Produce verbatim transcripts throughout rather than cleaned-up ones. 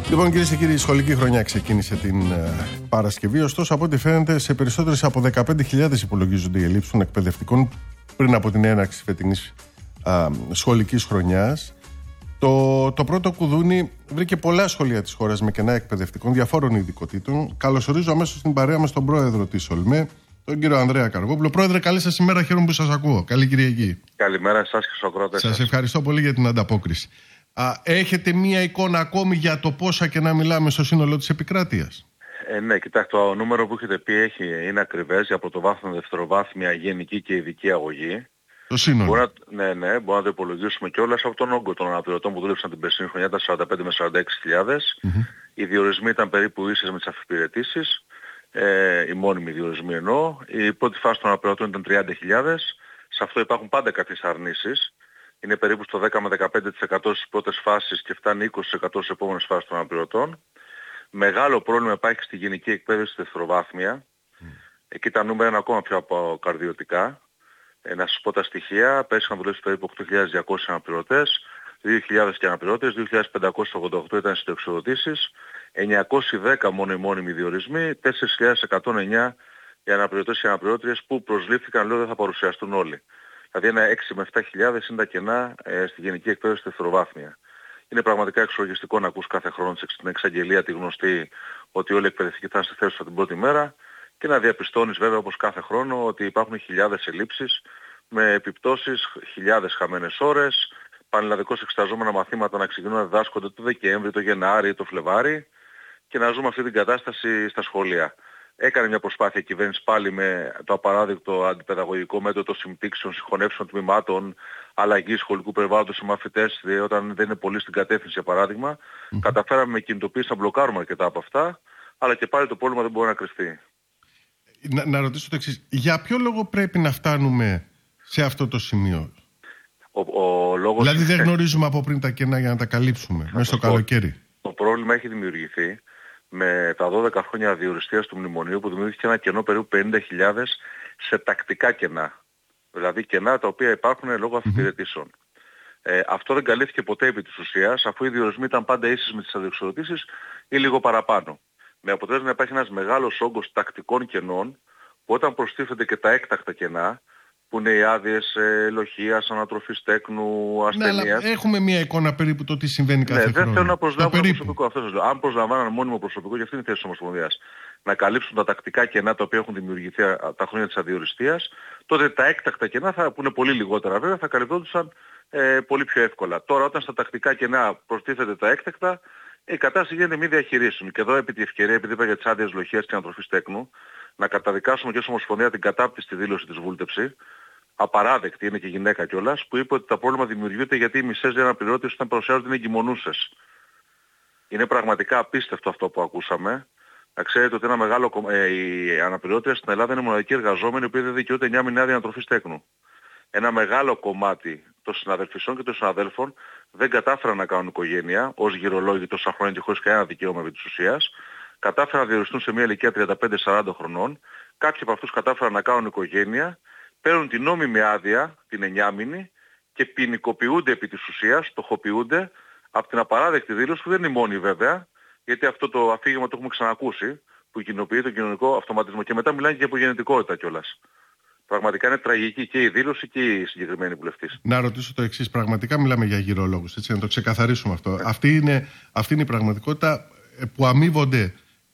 Λοιπόν, κυρίες και κύριοι, η σχολική χρονιά ξεκίνησε την uh, Παρασκευή. Ωστόσο, από ό,τι φαίνεται, σε περισσότερες από δεκαπέντε χιλιάδες υπολογίζονται οι ελλείψεις των εκπαιδευτικών πριν από την έναρξη φετινής uh, σχολικής χρονιάς. Το, το πρώτο κουδούνι βρήκε πολλά σχολεία της χώρας με κενά εκπαιδευτικών διαφόρων ειδικοτήτων. Καλωσορίζω αμέσως στην παρέα μας τον πρόεδρο της ΟΛΜΕ, τον κύριο Ανδρέα Καρβόπουλο. Πρόεδρε, καλή σας ημέρα, χαίρομαι που σας ακούω. Καλή Κυριακή. Καλημέρα σας και στους ακροατές σας. Σας ευχαριστώ πολύ για την ανταπόκριση. Α, έχετε μία εικόνα ακόμη για το πόσα και να μιλάμε στο σύνολο της επικράτειας? Ε, ναι, κοιτάξτε, το νούμερο που έχετε πει έχει, είναι ακριβές για πρωτοβάθμια, δευτεροβάθμια, γενική και ειδική αγωγή. Το σύνολο. Μπορεί να, ναι, ναι, μπορούμε να το υπολογίσουμε κιόλας από τον όγκο των αναπληρωτών που δούλεψαν την περσινή χρονιά, τα σαράντα πέντε με σαράντα έξι χιλιάδες. Mm-hmm. Οι διορισμοί ήταν περίπου ίσες με τις αφιπηρετήσεις. Ε, οι μόνιμοι διορισμοί εννοώ. Η πρώτη φάση των αναπληρωτών ήταν τριάντα χιλιάδες. Σε αυτό υπάρχουν πάντα κάποιες αρνήσεις. Είναι περίπου στο δέκα με δεκαπέντε τοις εκατό στις πρώτες φάσεις και φτάνει είκοσι τοις εκατό στις επόμενες φάσεις των αναπληρωτών. Μεγάλο πρόβλημα υπάρχει στη γενική εκπαίδευση στη δευτεροβάθμια. Mm. Εκεί τα νούμερα είναι ακόμα πιο αποκαρδιωτικά. Ε, να σας πω τα στοιχεία. Πέρσι είχαν δουλέψει περίπου οκτώ χιλιάδες διακόσιοι αναπληρωτές, δύο χιλιάδες και αναπληρωτές, δύο χιλιάδες πεντακόσιες ογδόντα οκτώ ήταν συνταξιοδοτήσεις, εννιακόσιοι δέκα μόνο οι μόνιμοι διορισμοί, τέσσερις χιλιάδες εκατόν εννέα οι αναπληρωτές και αναπληρώτριες που προσλήφθηκαν, λέω δεν θα παρουσιαστούν όλοι. Δηλαδή ένα έξι με επτά χιλιάδες είναι τα κενά ε, στη γενική εκπαίδευση στη δευτεροβάθμια. Είναι πραγματικά εξοργιστικό να ακούς κάθε χρόνο στην εξαγγελία τη γνωστή ότι όλοι οι εκπαιδευτικοί θα είναι στη θέση τους την πρώτη μέρα και να διαπιστώνεις βέβαια όπως κάθε χρόνο ότι υπάρχουν χιλιάδες ελλείψεις με επιπτώσεις, χιλιάδες χαμένες ώρες, πανελλαδικώς εξεταζόμενα μαθήματα να ξεκινούν να διδάσκονται το Δεκέμβρη, το Γενάρη, το Φλεβάρι και να ζούμε αυτή την κατάσταση στα σχολεία. Έκανε μια προσπάθεια η κυβέρνηση πάλι με το απαράδεκτο αντιπαιδαγωγικό μέτρο των συμπτύξεων, συγχωνεύσεων τμήματων, αλλαγή σχολικού περιβάλλοντος σε μαθητές, όταν δεν είναι πολύ στην κατεύθυνση για παράδειγμα. Mm. Καταφέραμε με κινητοποίηση να μπλοκάρουμε αρκετά από αυτά, αλλά και πάλι το πρόβλημα δεν μπορεί να κρυφτεί. Να, να ρωτήσω το εξής. Για ποιο λόγο πρέπει να φτάνουμε σε αυτό το σημείο? Ο, ο λόγος... Δηλαδή δεν γνωρίζουμε από πριν τα κενά για να τα καλύψουμε μέσα στο καλοκαίρι. Το πρόβλημα έχει δημιουργηθεί με τα δώδεκα χρόνια διοριστείας του μνημονίου που δημιουργήθηκε ένα κενό περίπου πενήντα χιλιάδες σε τακτικά κενά. Δηλαδή κενά τα οποία υπάρχουν λόγω αφιπηρετήσεων. Mm-hmm. Ε, αυτό δεν καλύφθηκε ποτέ επί της ουσίας, αφού οι διορισμοί ήταν πάντα ίσες με τις αδειοξοδοτήσεις ή λίγο παραπάνω. Με αποτέλεσμα να υπάρχει ένας μεγάλος όγκος τακτικών κενών που όταν προστίθενται και τα έκτακτα κενά, που είναι οι άδειες ε, λοχείας, ανατροφής τέκνου, ασθενείας. Ναι, αλλά έχουμε μια εικόνα περίπου το τι συμβαίνει κάθε ναι, χρόνο. Δεν θέλω να προσλάβουν προσωπικό. Αυτό σας λέω. Αν προσλαμβάνουν μόνιμο προσωπικό, για αυτήν την θέση της Ομοσπονδίας, να καλύψουν τα τακτικά κενά τα οποία έχουν δημιουργηθεί τα χρόνια της αδιοριστείας, τότε τα έκτακτα κενά, θα, που είναι πολύ λιγότερα βέβαια, θα καλυπτόντουσαν ε, πολύ πιο εύκολα. Τώρα όταν στα τακτικά κενά προστίθεται τα έκτακτα, η κατάσταση γίνεται μη διαχειρίσιμη. Και εδώ επί τη ευκαιρία, επειδή είπα για τις άδειες λοχείας και ανατροφής τέκνου, να καταδικάσουμε και ως Ομοσπονδία την κατάπτυστη δήλωση της βούλτεψη, απαράδεκτη, είναι και γυναίκα κιόλας, που είπε ότι τα πρόβλημα δημιουργείται γιατί οι μισές αναπληρώτες όταν παρουσιάζονται είναι εγκυμονούσες. Είναι πραγματικά απίστευτο αυτό που ακούσαμε. Να ξέρετε ότι ένα μεγάλο κομμα... ε, η αναπληρώτρια στην Ελλάδα είναι μοναδική εργαζόμενη, η οποία δεν δικαιούται εννιά μηνιά άδεια ανατροφής τέκνου. Ένα μεγάλο κομμάτι των συναδελφισών και των συναδέλφων δεν κατάφεραν να κάνουν οικογένεια ως γυρολόγοι τόσα χρόνια και χωρίς κανένα δικαίωμα επί της ουσίας. Κατάφεραν να διοριστούν σε μια ηλικία τριάντα πέντε σαράντα χρονών. Κάποιοι από αυτούς κατάφεραν να κάνουν οικογένεια, παίρνουν την νόμιμη άδεια, την εννιάμηνη, και ποινικοποιούνται επί της ουσίας, στοχοποιούνται από την απαράδεκτη δήλωση, που δεν είναι η μόνη βέβαια, γιατί αυτό το αφήγημα το έχουμε ξανακούσει, που κοινοποιεί το κοινωνικό αυτοματισμό και μετά μιλάνε και για υπογεννητικότητα κιόλας. Πραγματικά είναι τραγική και η δήλωση και η συγκεκριμένη βουλευτής. Να ρωτήσω το εξής. Πραγματικά μιλάμε για γυρολόγους, έτσι, να το ξεκαθαρίσουμε αυτό. Αυτή είναι, αυτή είναι η πραγματικότητα που αμείβονται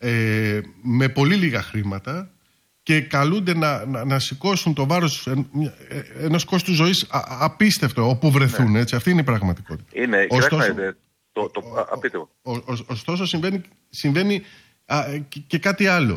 ε, με πολύ λίγα χρήματα και καλούνται να, να, να σηκώσουν το βάρος εν, ενός κόστου ζωής α, απίστευτο όπου βρεθούν. Ναι. Έτσι. Αυτή είναι η πραγματικότητα. Είναι, ωστόσο, το, το, α, α, πείτε. Ο, ο, ωστόσο συμβαίνει, συμβαίνει α, και, και κάτι άλλο.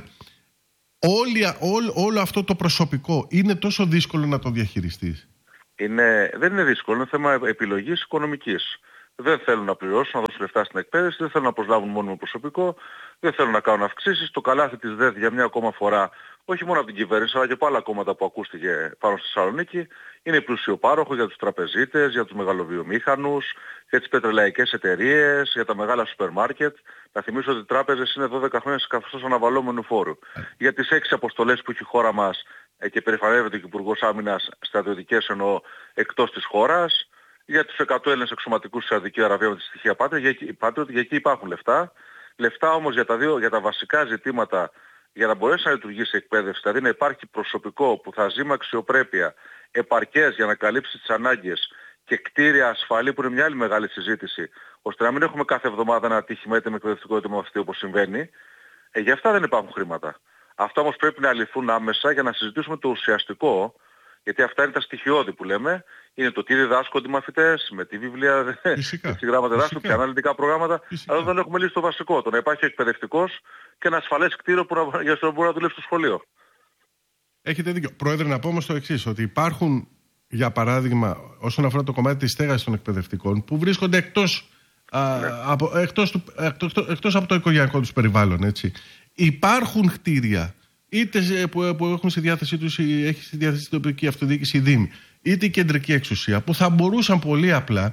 Όλη, όλο, όλο αυτό το προσωπικό είναι τόσο δύσκολο να το διαχειριστείς? Είναι, δεν είναι δύσκολο, είναι θέμα επιλογής οικονομικής. Δεν θέλουν να πληρώσουν, να δώσουν λεφτά στην εκπαίδευση, δεν θέλουν να προσλάβουν μόνιμο προσωπικό, δεν θέλουν να κάνουν αυξήσεις. Το καλάθι της ΔΕΘ για μια ακόμα φορά, όχι μόνο από την κυβέρνηση, αλλά και από άλλα κόμματα που ακούστηκε πάνω στη Θεσσαλονίκη, είναι πλουσιοπάροχο για τους τραπεζίτες, για τους μεγαλοβιομήχανους, για τις πετρελαϊκές εταιρείες, για τα μεγάλα σούπερ μάρκετ. Να θυμίσω ότι οι τράπεζες είναι δώδεκα χρόνια σε καθεστώς αναβαλλόμενου φόρου. Για τις έξι αποστολές που έχει η χώρα μας και περηφανεύεται και ο Υπουργός Άμυνας, στρατιωτικές εννοώ, εκτός της χώρας, για τους εκατό Έλληνες αξιωματικούς στη Σαουδική Αραβία με τη στοιχεία Patriot, για εκεί υπάρχουν λεφτά. Λεφτά όμως για τα, δύο, για τα βασικά ζητήματα για να μπορέσει να λειτουργήσει η εκπαίδευση, δηλαδή να υπάρχει προσωπικό που θα ζει με αξιοπρέπεια, επαρκές για να καλύψει τις ανάγκες και κτίρια ασφαλή που είναι μια άλλη μεγάλη συζήτηση, ώστε να μην έχουμε κάθε εβδομάδα ένα ατύχημα είτε με εκπαιδευτικό είτε με μαθητή όπως συμβαίνει, ε, για αυτά δεν υπάρχουν χρήματα. Αυτά όμως πρέπει να λυθούν άμεσα για να συζητήσουμε το ουσιαστικό, γιατί αυτά είναι τα στοιχειώδη που λέμε, είναι το τι διδάσκονται οι μαθητές, με τι βιβλία, τι γράμματα διδάσκονται, ποια αναλυτικά προγράμματα, φυσικά. Αλλά δεν έχουμε λύσει το βασικό, το να υπάρχει εκπαιδευτικός και ένα ασφαλές κτίριο που να, για να μπορεί να δουλεύει στο σχολείο. Έχετε δίκιο. Πρόεδρε, να πω όμως το εξής, ότι υπάρχουν, για παράδειγμα, όσον αφορά το κομμάτι της στέγασης των εκπαιδευτικών, που βρίσκονται εκτός, α, ναι. από, εκτός, του, εκτός, εκτός από το οικογενειακό τους περιβάλλον, έτσι. Υπάρχουν κτίρια, είτε που, που έχουν στη διάθεσή τους, έχει στη διάθεση την τοπική αυτοδιοίκηση, η Δήμη, είτε η κεντρική εξουσία, που θα μπορούσαν πολύ απλά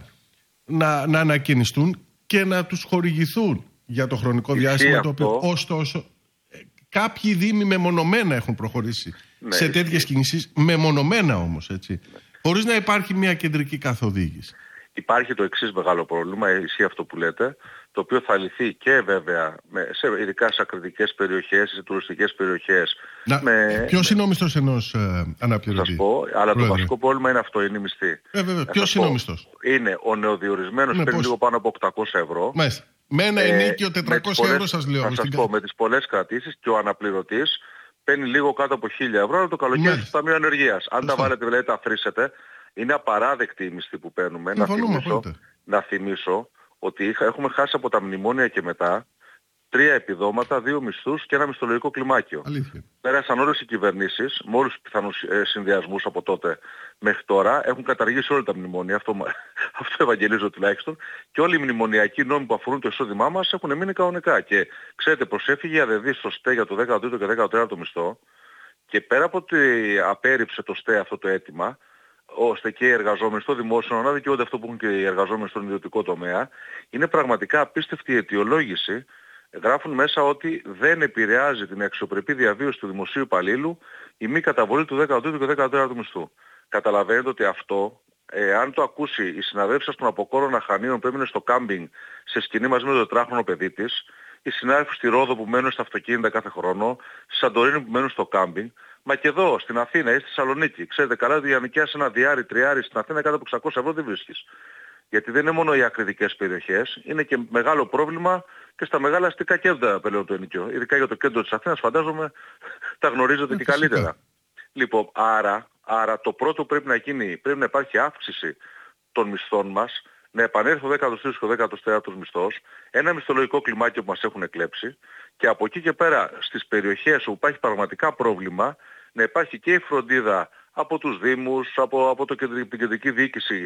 να, να ανακαινιστούν και να τους χορηγηθούν για το χρονικό διάστημα το οποίο, ωστόσο, κάποιοι Δήμοι μεμονωμένα έχουν προχωρήσει ναι, σε τέτοιες κινήσεις, μεμονωμένα όμως, έτσι, ναι. χωρίς να υπάρχει μια κεντρική καθοδήγηση. Υπάρχει το εξής μεγάλο πρόβλημα, ισχύει αυτό που λέτε, το οποίο θα λυθεί και βέβαια σε, ειδικά σε ακριτικές περιοχές, σε τουριστικές περιοχές. Να, με, ποιος είναι ο μισθός ενός ε, αναπληρωτή? Θα σας πω, αλλά Πρόεδρε. Το βασικό πρόβλημα είναι αυτό, είναι η μισθή. Ε, βέβαια, ποιος είναι ο μισθός? Είναι ο νεοδιορισμένος, ναι, παίρνει λίγο πάνω από οκτακόσια ευρώ. Μάλιστα. Με ένα ενίκιο τετρακόσια ευρώ σας λέω. Θα σας πω, με τις πολλές κρατήσεις και ο αναπληρωτής παίρνει λίγο κάτω από χίλια ευρώ, αλλά το καλοκαίρι στο Ταμείο Ανεργίας. Αν τα βάλετε, δηλαδή τα αφρίσετε, είναι απαράδεκτη η μισθή που παίρνουμε. Να θυμίσω, να θυμίσω ότι είχα, έχουμε χάσει από τα μνημόνια και μετά τρία επιδόματα, δύο μισθούς και ένα μισθολογικό κλιμάκιο. Αλήθεια. Πέρασαν όλες οι κυβερνήσεις, με όλους τους πιθανούς ε, συνδυασμούς από τότε μέχρι τώρα, έχουν καταργήσει όλα τα μνημόνια, αυτό, αυτό ευαγγελίζω τουλάχιστον, και όλοι οι μνημονιακοί νόμοι που αφορούν το εισόδημά μας έχουν μείνει κανονικά. Και ξέρετε, προσέφυγε η ΑΔΕΔΗ στο ΣΤΕ για το δέκατο τρίτο και δέκατο τέταρτο μισθό, και πέρα από ότι απέρριψε το ΣΤΕ αυτό το αίτημα, ώστε και οι εργαζόμενοι στο δημόσιο να δικαιούνται αυτό που έχουν και οι εργαζόμενοι στον ιδιωτικό τομέα, είναι πραγματικά απίστευτη η αιτιολόγηση. Γράφουν μέσα ότι δεν επηρεάζει την αξιοπρεπή διαβίωση του δημοσίου υπαλλήλου η μη καταβολή του δέκατου τρίτου και δέκατου τέταρτου μισθού. Καταλαβαίνετε ότι αυτό, ε, αν το ακούσει η συναδέλφη σας των Αποκόρων Αχανίων που έμεινε στο κάμπινγκ σε σκηνή μαζί με το τετράχρονο παιδί της, οι συνάδελφοι στη Ρόδο που μένουν στα αυτοκίνητα κάθε χρόνο, στη Σαντορίνη που μένουν στο κάμπινγκ, μα και εδώ στην Αθήνα ή στη Θεσσαλονίκη. Ξέρετε καλά ότι για να νοικιάσεις ένα διάρρη, τριάρι στην Αθήνα κάτω από εξακόσια ευρώ δεν βρίσκεις. Γιατί δεν είναι μόνο οι ακριτικές περιοχές, είναι και μεγάλο πρόβλημα και στα μεγάλα αστικά κέντρα πλέον το ενοικιό. Ειδικά για το κέντρο της Αθήνας φαντάζομαι τα γνωρίζετε και καλύτερα. Λοιπόν, άρα, άρα το πρώτο που πρέπει να γίνει, πρέπει να υπάρχει αύξηση των μισθών μας, να επανέλθει ο δέκατος τρίτος και ο δέκατος τέταρτος μισθός, ένα μισθολογικό κλιμάκιο που μας έχουν εκλέψει, και από εκεί και πέρα στις περιοχές όπου υπάρχει πραγματικά πρόβλημα, να υπάρχει και η φροντίδα από τους Δήμους, από, από το, την κεντρική διοίκηση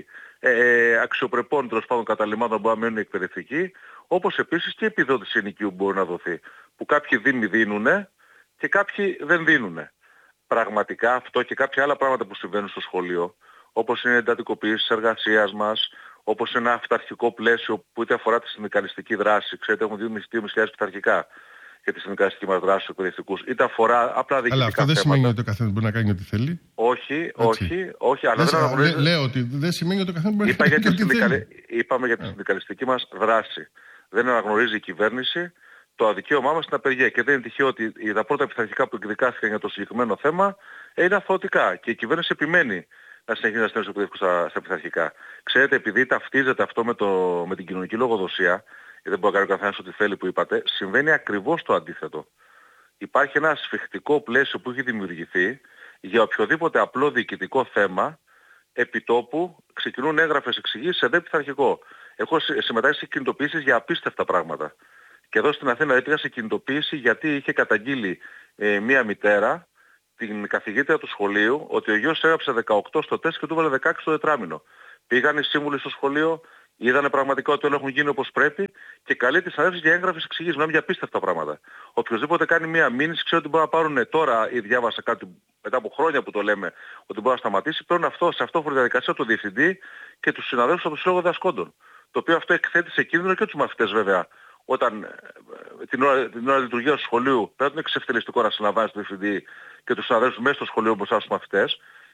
ε, αξιοπρεπών τέλος πάντων καταλυμάτων που μπορεί να μένουν εκπαιδευτικοί, όπως επίσης και η επιδότηση ενοικίου μπορεί να δοθεί, που κάποιοι Δήμοι δίνουν και κάποιοι δεν δίνουν. Πραγματικά αυτό και κάποια άλλα πράγματα που συμβαίνουν στο σχολείο, όπως είναι η εντατικοποίηση της εργασίας μας, όπως ένα αυταρχικό πλαίσιο που είτε αφορά τη συνδικαλιστική δράση, ξέρετε έχουμε δύο χιλιάδες πειθαρχικά για τη συνδικαλιστική μας δράση στους εκπαιδευτικούς, είτε αφορά απλά διοικητικά θέματα. Αλλά αυτό δεν σημαίνει ότι ο καθένας μπορεί να κάνει ό,τι θέλει. Όχι, έτσι. όχι, όχι. Αλλά δεν δεν αναγνωρίζει... Λέω ότι δεν σημαίνει ότι ο καθένας μπορεί Είπα να κάνει ό,τι συνδικαλ... θέλει. Είπαμε για τη συνδικαλιστική μας δράση. Δεν αναγνωρίζει η κυβέρνηση το αδικαίωμά μας στην απεργία. Και δεν είναι τυχαίο ότι τα πρώτα πειθαρχικά που εκδικάστηκαν για το συγκεκριμένο θέμα είναι αθωωτικά. Και η κυβέρνηση επιμένει να συνεχίσει να στέλνει τους εκπαιδευτικούς στα, στα πειθαρχικά. Ξέρετε, επειδή ταυτίζεται αυτό με, το, με την κοινωνική λογοδοσία, γιατί δεν μπορεί να κάνει ο καθένας ό,τι θέλει που είπατε, συμβαίνει ακριβώς το αντίθετο. Υπάρχει ένα σφιχτικό πλαίσιο που έχει δημιουργηθεί για οποιοδήποτε απλό διοικητικό θέμα, επιτόπου ξεκινούν έγγραφες εξηγήσεις σε δε πειθαρχικό. Έχω συμμετάσχει σε κινητοποιήσεις για απίστευτα πράγματα. Και εδώ στην Αθήνα έπηγα σε κινητοποίηση γιατί είχε καταγγείλει ε, μία μητέρα, την καθηγήτρια του σχολείου, ότι ο γιος έγραψε δεκαοκτώ στο τεστ και του έβαλε δεκαέξι στο τετράμινο. Πήγαν οι σύμβουλοι στο σχολείο, είδανε πραγματικά ότι όλα έχουν γίνει όπως πρέπει και καλεί τις συναδέλφους για έγγραφες εξηγήσεις. Μιλάμε για απίστευτα πράγματα. Οποιοςδήποτε κάνει μία μήνυση, ξέρω ότι μπορεί να πάρουν τώρα, ή διάβασα κάτι μετά από χρόνια που το λέμε, ότι μπορεί να σταματήσει, παίρνουν αυτό, σε αυτό φορή διαδικασία του διευθυντή και τους συναδέλφους από το Σύλλογο Δασκόντων. Το οποίο αυτό εκθέτει σε κίνδυνο και τους μαθητές βέβαια. Όταν την ώρα, την ώρα λειτουργίας του σχολείου πρέπει να είναι εξευτελιστικό να συλλαμβάνεις τον διευθυντή και τους συναδέλφους μέσα στο σχολείο μπροστά στους μαθητές,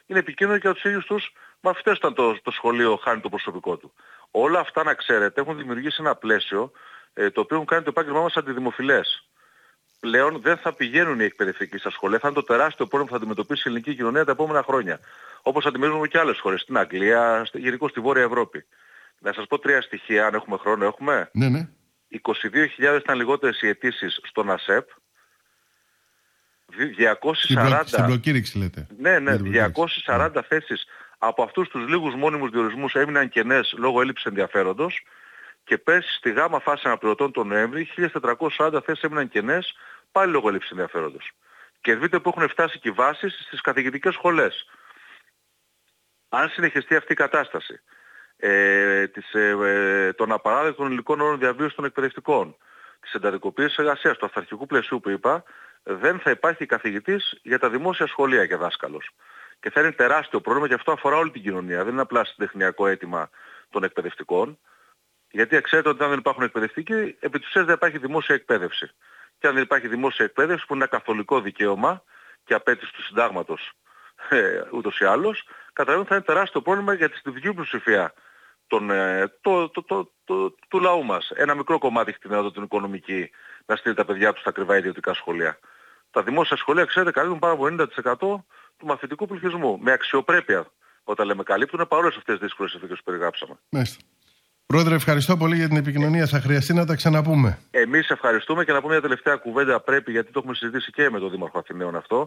είναι επικίνδυνο και για τους ίδιους τους μαθητές όταν το, το σχολείο χάνει το προσωπικό του. Όλα αυτά, να ξέρετε, έχουν δημιουργήσει ένα πλαίσιο ε, το οποίο έχουν κάνει το επάγγελμά μας αντιδημοφιλές. Πλέον δεν θα πηγαίνουν οι εκπαιδευτικοί στα σχολεία, θα είναι το τεράστιο πρόβλημα που θα αντιμετωπίσει η ελληνική κοινωνία τα επόμενα χρόνια. Όπως αντιμετωπίζουμε και άλλες χώρες, στην Αγγλία, γενικώς στη Βόρεια Ευρώπη. Να σας πω τρία στοιχεία, αν έχουμε χρόνο, έχουμε. Ναι, ναι. είκοσι δύο χιλιάδες ήταν λιγότερες οι αιτήσεις στον ΑΣΕΠ. διακόσιες σαράντα... Στην προκήρυξη λέτε. Ναι, ναι, διακόσιες σαράντα yeah. θέσεις από αυτούς τους λίγους μόνιμους διορισμούς έμειναν κενές λόγω έλλειψης ενδιαφέροντος. Και πέρσι στη γάμα φάση αναπληρωτών τον Νοέμβρη, χίλιες τετρακόσιες σαράντα θέσεις έμειναν κενές, πάλι λόγω έλλειψης ενδιαφέροντος. Και δείτε που έχουν φτάσει και οι βάσεις στις καθηγητικές σχολές. Αν συνεχιστεί αυτή η κατάσταση ε, της, ε, των απαράδεκτων υλικών όρων διαβίωσης των εκπαιδευτικών, της εντατικοποίησης εργασίας, του αυταρχικού πλαισίου που είπα, δεν θα υπάρχει καθηγητής για τα δημόσια σχολεία και δάσκαλος. Και θα είναι τεράστιο πρόβλημα και αυτό αφορά όλη την κοινωνία. Δεν είναι απλά συντεχνιακό αίτημα των εκπαιδευτικών. Γιατί ξέρετε ότι αν δεν υπάρχουν εκπαιδευτικοί, επί της ουσίας δεν υπάρχει δημόσια εκπαίδευση. Και αν δεν υπάρχει δημόσια εκπαίδευση, που είναι ένα καθολικό δικαίωμα και απέτηση του συντάγματος ε, ούτως ή άλλως, καταλαβαίνετε θα είναι τεράστιο πρόβλημα για τη συντηρητική πλειοψηφία των, ε, το, το, το, το, του λαού μας. Ένα μικρό κομμάτι έχει την δυνατότητα την οικονομική να στείλει τα παιδιά του στα ακριβά ιδιωτικά σχολεία. Τα δημόσια σχολεία, ξέρετε, καλύπτουν πάνω από ενενήντα τοις εκατό του μαθητικού πληθυσμού. Με αξιοπρέπεια, όταν λέμε καλύπτουν, παρόλες αυτές τις δύσκολες συνθήκες που περιγράψαμε. Μάλιστα. Πρόεδρε, ευχαριστώ πολύ για την επικοινωνία. Θα χρειαστεί να τα ξαναπούμε. Εμείς ευχαριστούμε και να πούμε μια τελευταία κουβέντα πρέπει, γιατί το έχουμε συζητήσει και με τον Δήμαρχο Αθηναίων αυτό,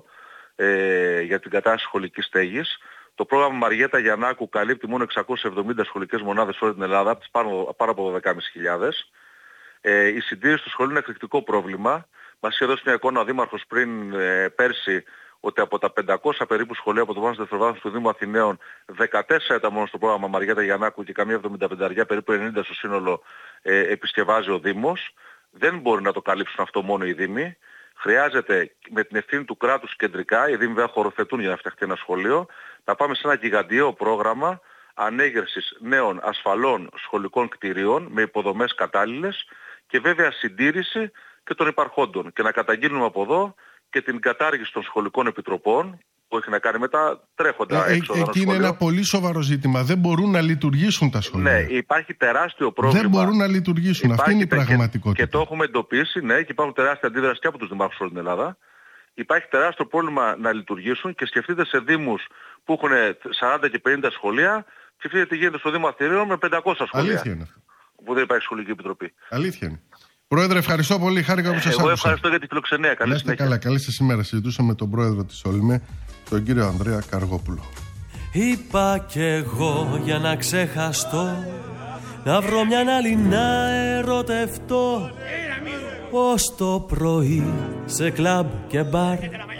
ε, για την κατάσταση σχολικής στέγης. Το πρόγραμμα Μαριέτα Γιαννάκου καλύπτει μόνο εξακόσιες εβδομήντα σχολικές μονάδες σε όλη την Ελλάδα, από τις πάνω, πάνω από δώδεκες χιλιάδες. Ε, η συντήρηση του σχολείου είναι εκρηκτικό πρόβλημα. Μας είχε δώσει μια εικόνα ο Δήμαρχος πριν ε, πέρσι ότι από τα πεντακόσια περίπου σχολεία από το βάσο δευτεροβάθμιση του Δήμου Αθηναίων, δεκατέσσερα ήταν μόνο στο πρόγραμμα Μαριέτα Γιαννάκου και καμία εβδομήντα πέντε, περίπου ενενήντα στο σύνολο ε, επισκευάζει ο Δήμος. Δεν μπορεί να το καλύψουν αυτό μόνο οι Δήμοι. Χρειάζεται με την ευθύνη του κράτους κεντρικά, οι Δήμοι βέβαια χωροθετούν για να φτιαχτεί ένα σχολείο, να πάμε σε ένα γιγαντιαίο πρόγραμμα ανέγερσης νέων ασφαλών σχολικών κτηρίων με υποδομές κατάλληλες και βέβαια συντήρηση και των υπαρχόντων. Και να καταγγείλουμε από εδώ και την κατάργηση των σχολικών επιτροπών που έχει να κάνει με τα τρέχοντα ε, έξοδα. Εκεί είναι ένα πολύ σοβαρό ζήτημα. Δεν μπορούν να λειτουργήσουν τα σχολεία. Ναι, υπάρχει τεράστιο πρόβλημα. Δεν μπορούν να λειτουργήσουν. Υπάρχει, αυτή είναι η πραγματικότητα. Και, και το έχουμε εντοπίσει, ναι, και υπάρχουν τεράστια αντίδραση και από τους δημάρχους όλη την Ελλάδα. Υπάρχει τεράστιο πρόβλημα να λειτουργήσουν και σκεφτείτε σε δήμους που έχουν σαράντα και πενήντα σχολεία, σκεφτείτε τι γίνεται στο Δήμο Αθηναίων με πεντακόσια σχολεία. Αλήθεια είναι αυτό. Που δεν υπάρχει σχολική επιτροπή. Αλήθεια είναι. Πρόεδρε, ευχαριστώ πολύ. Χάρηκα που σας άκουσα. Εγώ ευχαριστώ για την φιλοξενία. Καλή συνέχεια. Καλά, καλή σας ημέρα. Συζητούσαμε με τον πρόεδρο της ΟΛΜΕ, τον κύριο Ανδρέα Καργόπουλο. Είπα κι εγώ για να ξεχαστώ, να βρω μια άλλη να ερωτευτώ, πως το πρωί σε κλαμπ και μπαρ